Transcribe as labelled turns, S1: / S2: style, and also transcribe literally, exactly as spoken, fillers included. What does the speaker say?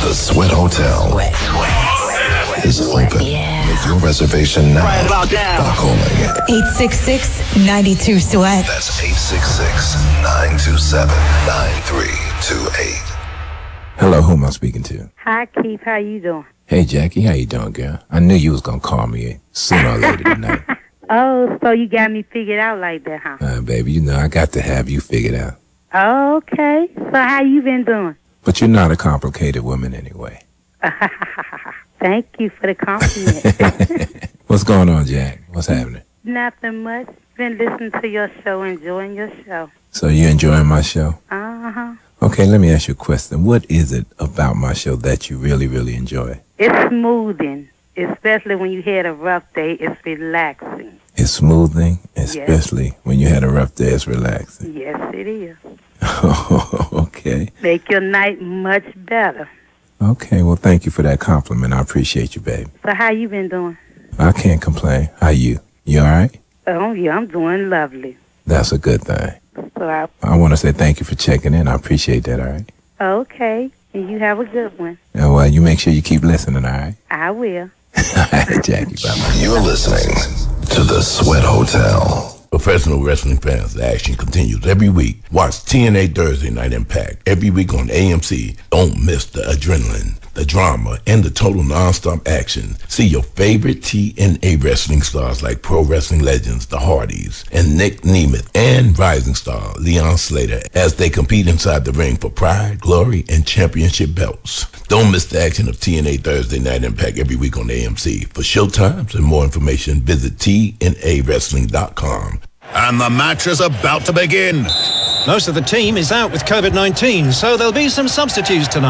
S1: The Sweat Hotel
S2: Sweat. Sweat.
S1: is open.
S2: Yeah.
S1: Make your reservation now
S2: right about now.
S1: by calling
S3: eight six six, nine two, sweat.
S1: That's eight six six, nine two seven, nine three two eight.
S4: Hello, who am I speaking to?
S5: Hi, Keith. How you doing?
S4: Hey, Jackie, how you doing, girl? I knew you was gonna call me sooner or later tonight.
S5: Oh, so you got me figured out like that, huh?
S4: Uh, baby, you know I got to have you figured out.
S5: Oh, okay. So how you been doing?
S4: But you're not a complicated woman anyway.
S5: Thank you for the compliment.
S4: What's going on, Jack? What's happening?
S5: Nothing much. Been listening to your show, enjoying your show.
S4: So you enjoying my show?
S5: Uh-huh.
S4: Okay, let me ask you a question. What is it about my show that you really, really enjoy?
S5: It's smoothing, especially when you had a rough day. It's relaxing.
S4: It's smoothing, especially yes. when you had a rough day. It's relaxing.
S5: Yes, it is.
S4: Okay.
S5: Make your night much better.
S4: Okay, well, thank you for that compliment. I appreciate you, baby.
S5: So how you been doing?
S4: I can't complain. How you? You all right?
S5: Oh, yeah, I'm doing lovely.
S4: That's a good thing.
S5: So I,
S4: I want to say thank you for checking in. I appreciate that, all right?
S5: Okay, and you have a good one.
S4: And well, you make sure you keep listening, all right?
S5: I will.
S4: All right, Jackie, bye-bye.
S1: You're listening to The Sweat Hotel.
S6: Professional wrestling fans, the action continues every week. Watch T N A Thursday Night Impact every week on A M C. Don't miss the adrenaline, the drama, and the total nonstop action. See your favorite T N A wrestling stars like pro wrestling legends, the Hardys, and Nick Nemeth, and rising star Leon Slater as they compete inside the ring for pride, glory, and championship belts. Don't miss the action of T N A Thursday Night Impact every week on A M C. For showtimes and more information, visit T N A wrestling dot com.
S7: And the match is about to begin.
S8: Most of the team is out with COVID nineteen, so there'll be some substitutes tonight.